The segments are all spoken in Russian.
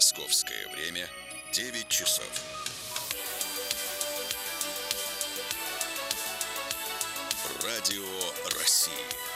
Московское время 9 часов. Радио России.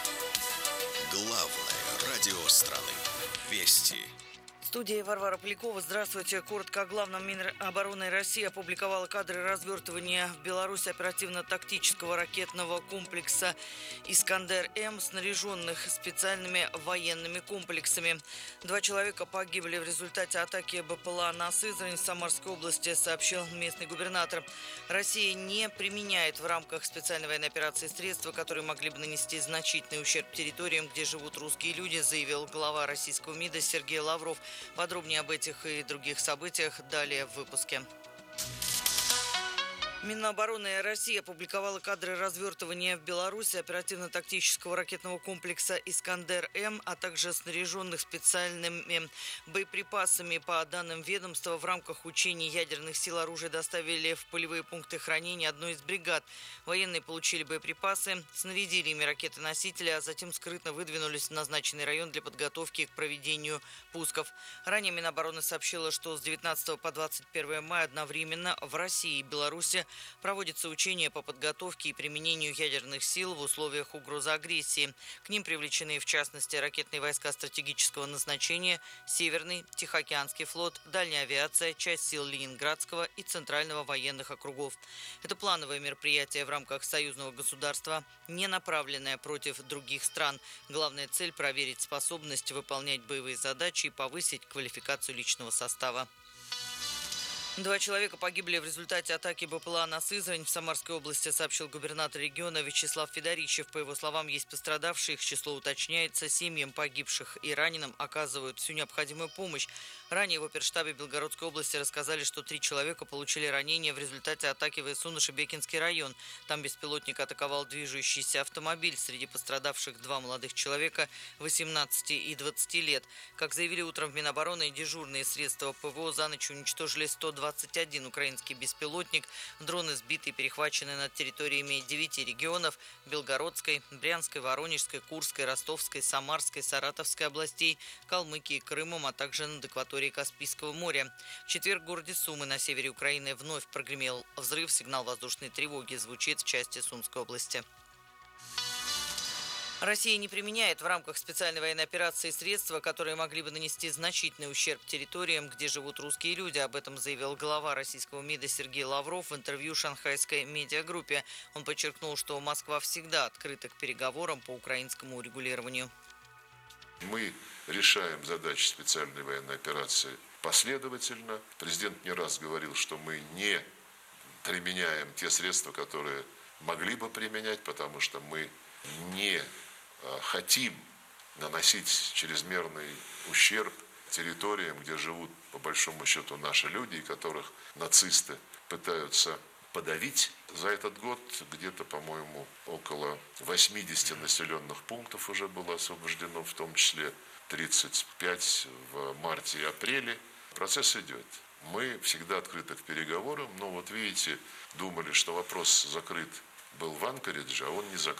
Главное радио страны. Вести. В студии Варвара Полякова. Здравствуйте. Коротко о главном. Минобороны России опубликовала кадры развертывания в Беларуси оперативно-тактического ракетного комплекса «Искандер-М», снаряженных специальными военными комплексами. 2 человека погибли в результате атаки БПЛА на Сызрань в Самарской области, сообщил местный губернатор. Россия не применяет в рамках специальной военной операции средства, которые могли бы нанести значительный ущерб территориям, где живут русские люди, заявил глава российского МИДа Сергей Лавров. Подробнее об этих и других событиях далее в выпуске. Минобороны России опубликовала кадры развертывания в Беларуси оперативно-тактического ракетного комплекса «Искандер-М», а также снаряженных специальными боеприпасами. По данным ведомства, в рамках учений ядерных сил оружие доставили в полевые пункты хранения одной из бригад. Военные получили боеприпасы, снарядили ими ракеты-носители, а затем скрытно выдвинулись в назначенный район для подготовки к проведению пусков. Ранее Минобороны сообщила, что с 19 по 21 мая одновременно в России и Беларуси проводятся учения по подготовке и применению ядерных сил в условиях угрозы агрессии. К ним привлечены, в частности, ракетные войска стратегического назначения, Северный, Тихоокеанский флот, дальняя авиация, часть сил Ленинградского и Центрального военных округов. Это плановое мероприятие в рамках союзного государства, не направленное против других стран. Главная цель – проверить способность выполнять боевые задачи и повысить квалификацию личного состава. 2 человека погибли в результате атаки БПЛА на Сызрань в Самарской области, сообщил губернатор региона Вячеслав Федорищев. По его словам, есть пострадавшие, их число уточняется. Семьям погибших и раненым оказывают всю необходимую помощь. Ранее в оперштабе Белгородской области рассказали, что 3 человека получили ранения в результате атаки ВСУ на Шебекинский район. Там беспилотник атаковал движущийся автомобиль. Среди пострадавших 2 молодых человека 18 и 20 лет. Как заявили утром в Минобороны, дежурные средства ПВО за ночь уничтожили 121 украинский беспилотник. Дроны сбиты и перехвачены над территориями 9 регионов – Белгородской, Брянской, Воронежской, Курской, Ростовской, Самарской, Саратовской областей, Калмыкии, Крымом, а также над акваторией Каспийского моря. В четверг в городе Сумы на севере Украины вновь прогремел взрыв. Сигнал воздушной тревоги звучит в части Сумской области. Россия не применяет в рамках специальной военной операции средства, которые могли бы нанести значительный ущерб территориям, где живут русские люди. Об этом заявил глава российского МИДа Сергей Лавров в интервью шанхайской медиагруппе. Он подчеркнул, что Москва всегда открыта к переговорам по украинскому урегулированию. Мы решаем задачи специальной военной операции последовательно. Президент не раз говорил, что мы не применяем те средства, которые могли бы применять, потому что мы не хотим наносить чрезмерный ущерб территориям, где живут по большому счету наши люди, и которых нацисты пытаются подавить. За этот год где-то, по-моему, около 80 населенных пунктов уже было освобождено, в том числе 35 в марте и апреле. Процесс идет. Мы всегда открыты к переговорам, но вот видите, думали, что вопрос закрыт был в Анкаридже, а он не закрыт.